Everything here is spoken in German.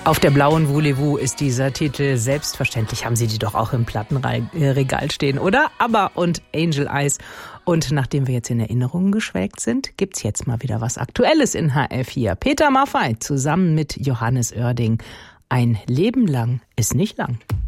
Auf der blauen Voulez-Vous ist dieser Titel. Selbstverständlich haben Sie die doch auch im Plattenregal stehen, oder? ABBA und Angel Eyes. Und nachdem wir jetzt in Erinnerungen geschwelgt sind, gibt's jetzt mal wieder was Aktuelles in HR4. Peter Maffay zusammen mit Johannes Oerding. Ein Leben lang ist nicht lang.